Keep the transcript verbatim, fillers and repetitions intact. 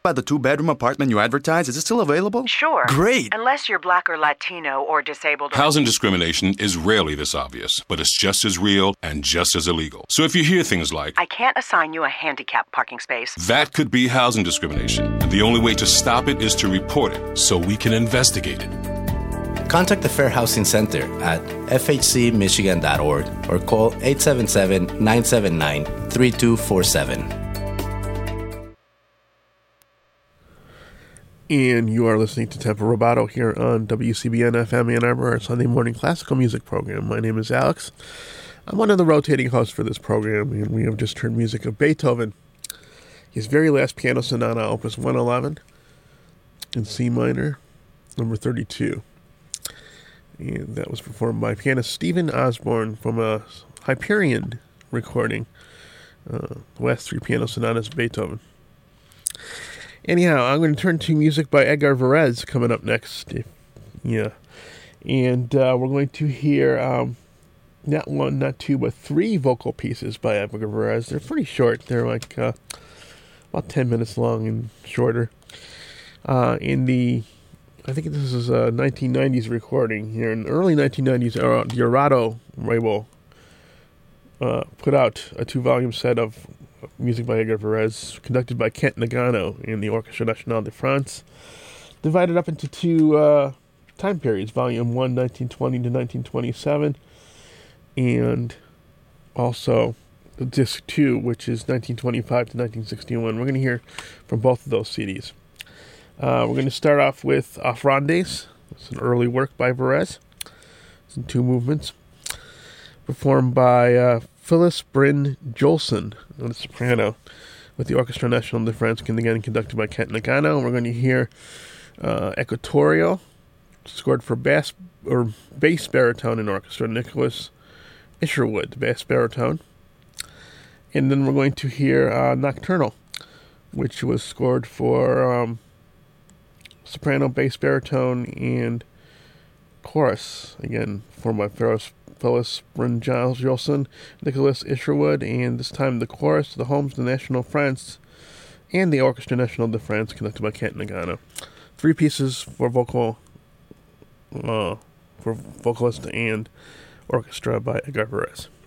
By the two-bedroom apartment you advertised, is it still available? Sure. Great. Unless you're black or Latino or disabled. Or... Housing discrimination is rarely this obvious, but it's just as real and just as illegal. So if you hear things like, I can't assign you a handicap parking space, that could be housing discrimination. And the only way to stop it is to report it so we can investigate it. Contact the Fair Housing Center at f h c michigan dot org or call eight seven seven, nine seven nine, three two four seven. And you are listening to Tempo Roboto here on W C B N F M Ann Arbor, our Sunday morning classical music program. My name is Alex. I'm one of the rotating hosts for this program, and we have just heard music of Beethoven, his very last piano sonata, Opus one eleven, in C minor, number thirty-two. And that was performed by pianist Stephen Osborne from a Hyperion recording, uh, the last three piano sonatas of Beethoven. Anyhow, I'm going to turn to music by Edgar Varese coming up next. Yeah. And uh, we're going to hear um, not one, not two, but three vocal pieces by Edgar Varese. They're pretty short. They're like uh, about ten minutes long and shorter. Uh, in the, I think this is a nineteen nineties recording here. In the early nineteen nineties, uh, the Arado label uh, put out a two-volume set of music by Edgar Varese, conducted by Kent Nagano in the Orchestre Nationale de France, divided up into two uh, time periods, Volume one, nineteen twenty to nineteen twenty-seven, and also Disc two, which is nineteen twenty-five to nineteen sixty-one. We're going to hear from both of those C Ds. Uh, we're going to start off with Offrandes. It's an early work by Varese. It's in two movements, performed by uh, Phyllis Bryn Jolson on the soprano, with the Orchestre Nationale de France, again conducted by Kent Nagano. We're going to hear uh, Equatorio, scored for bass or bass baritone and orchestra, Nicholas Isherwood, bass baritone. And then we're going to hear uh, Nocturnal, which was scored for um, soprano, bass baritone, and chorus, again performed by Phyllis Phyllis Bryn Jolson, Nicholas Isherwood, and this time the chorus, the Homes de National France, and the Orchestre Nationale de France, conducted by Kent Nagano. Three pieces for vocal, uh, for vocalist and orchestra by Edgar Varese.